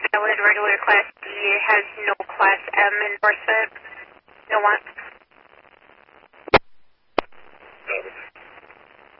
valid regular Class D. It has no Class M endorsement. No want.